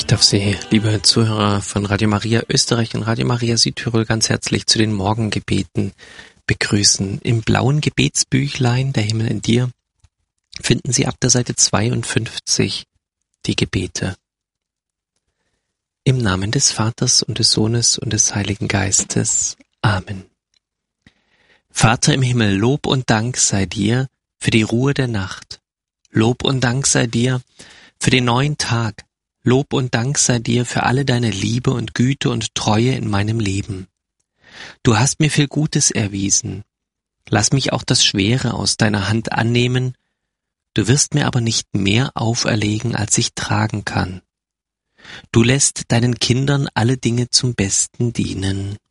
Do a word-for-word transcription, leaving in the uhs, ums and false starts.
Ich darf Sie, liebe Zuhörer von Radio Maria Österreich und Radio Maria Südtirol, ganz herzlich zu den Morgengebeten begrüßen. Im blauen Gebetsbüchlein Der Himmel in dir finden Sie ab der Seite zweiundfünfzig die Gebete. Im Namen des Vaters und des Sohnes und des Heiligen Geistes. Amen. Vater im Himmel, Lob und Dank sei dir für die Ruhe der Nacht. Lob und Dank sei dir für den neuen Tag. Lob und Dank sei dir für alle deine Liebe und Güte und Treue in meinem Leben. Du hast mir viel Gutes erwiesen. Lass mich auch das Schwere aus deiner Hand annehmen. Du wirst mir aber nicht mehr auferlegen, als ich tragen kann. Du lässt deinen Kindern alle Dinge zum Besten dienen.